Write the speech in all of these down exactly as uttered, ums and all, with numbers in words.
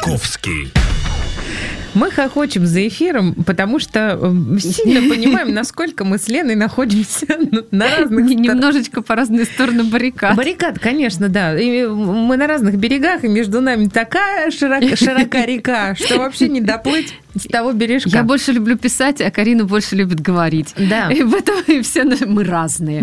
Маяковский. Мы хохочем за эфиром, потому что сильно понимаем, насколько мы с Леной находимся на разных... Немножечко по разные стороны баррикад. Баррикад, конечно, да. И мы на разных берегах, и между нами такая широка, широка река, что вообще не доплыть с того бережка. Я больше люблю писать, а Карина больше любит говорить. Да. И в этом и все мы разные.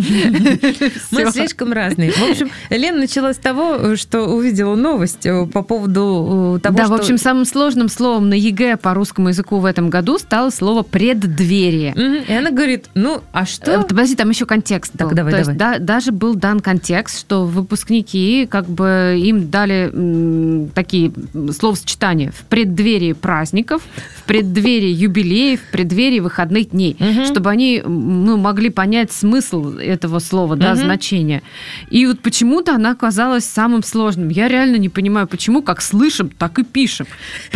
Мы слишком разные. В общем, Лена начала с того, что увидела новость по поводу того, да, что... в общем, самым сложным словом на ЕГЭ по русскому языку в этом году стало слово «преддверие». И она говорит, ну, а что? Подожди, там еще контекст был. Так, давай, То давай. есть да, даже был дан контекст, что выпускники, как бы им дали м, такие словосочетания в преддверии праздников, в преддверии юбилеев, в преддверии выходных дней, угу. чтобы они ну, могли понять смысл этого слова, да, угу. значение. И вот почему-то она оказалась самым сложным. Я реально не понимаю, почему, как слышим, так и пишем.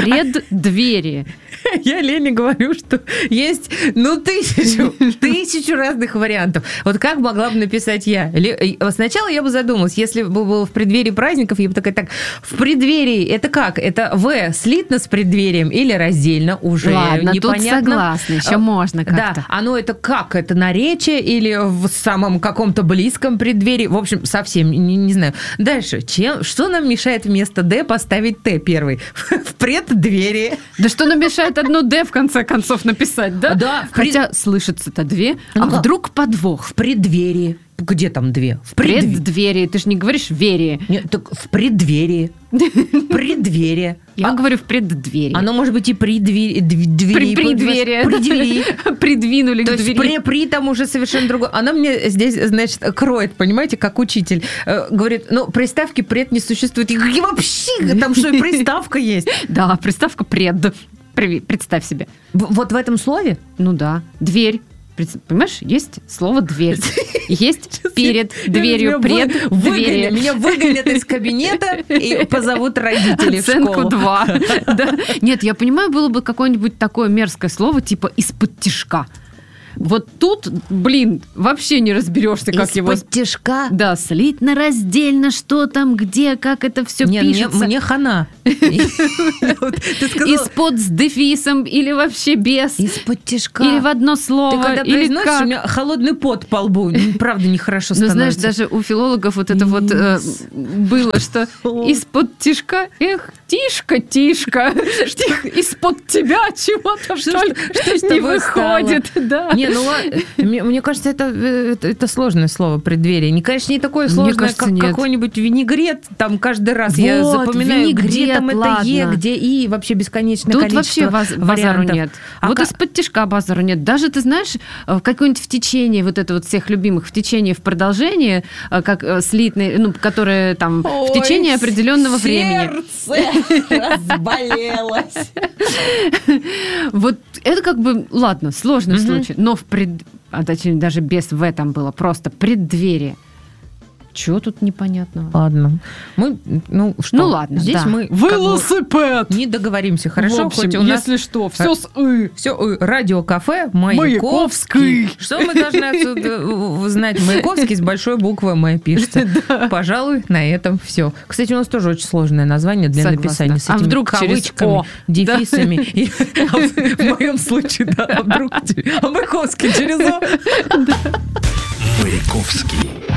Преддверие. Я Лене говорю, что есть, ну, тысячу, тысячу разных вариантов. Вот как могла бы написать я? Сначала я бы задумалась, если бы было в преддверии праздников, я бы такая, так, в преддверии, это как? Это В слитно с преддверием или раздельно уже? Ладно, непонятно. Тут согласна, еще можно как-то. Да, оно это как? Это наречие или в самом каком-то близком преддверии? В общем, совсем не, не знаю. Дальше, чем, что нам мешает вместо Д поставить Т первый? В преддверии. Да что нам мешает одно «д» в конце концов написать, да? Да. Хотя пред... слышится-то две, ну, а как? Вдруг подвох. В преддверии. Где там две? В преддверии. Ты же не говоришь «верии». Нет, так в преддверии. В преддверии. Я а, говорю в преддверии. Оно может быть и при двери. При преддверии. При двери. Придвинули То к двери. То есть при там уже совершенно другое. Она мне здесь, значит, кроет, понимаете, как учитель. Говорит, ну, приставки «пред» не существует. Я говорю, вообще, там что, и приставка есть? Да, приставка «пред». Представь себе. Вот в этом слове? Ну да. Дверь. Понимаешь, есть слово «дверь». Есть перед дверью, пред дверью. Меня выгонят из кабинета и позовут родителей в школу. Оценку два. Нет, я понимаю, было бы какое-нибудь такое мерзкое слово, типа «из-под тишка». Вот тут, блин, вообще не разберешься, как его... Из-под тишка? Да, слитно, раздельно, что там, где, как это все пишется. Мне, мне хана. Из-под с дефисом или вообще без. Из-под тишка. Или в одно слово. Ты когда произносишь, у меня холодный пот по лбу. Правда, нехорошо становится. Ну, знаешь, даже у филологов вот это вот было, что из-под тишка, эх, тишка, тишка, из-под тебя чего-то не выходит. Да. Не, ну мне, мне кажется, это, это, это сложное слово «преддверие». Не, конечно, не такое сложное, кажется, как нет. Какой-нибудь винегрет. Там каждый раз вот, я запоминаю, винегрет, где там ладно. это «е», где «и», вообще бесконечное Тут количество вообще вариантов. базару нет. А вот как... из-под тишка базару нет. Даже, ты знаешь, какое-нибудь в течение, вот это вот всех любимых, в течение, в продолжении, как слитный, ну, которое там Ой, в течение определенного времени. Сердце разболелось. Вот это как бы, ладно, сложный случай, но в пред... а точнее, даже без «в» там было просто преддверие. Чего тут непонятного? Ладно. Мы, ну, что? Ну, ладно, здесь да. мы велосипед! Как бы не договоримся, хорошо? В общем, хоть у нас... если что, все с «ы». Все «ы». Радиокафе Маяковский. Маяковский. Что мы должны отсюда знать? Маяковский с большой буквы «М» пишется. Да. Пожалуй, на этом все. Кстати, у нас тоже очень сложное название для Согласна. написания. С а этими вдруг кавычками, дефисами. Да. И, а в моем случае, да, а вдруг... А Маяковский через «о». Маяковский.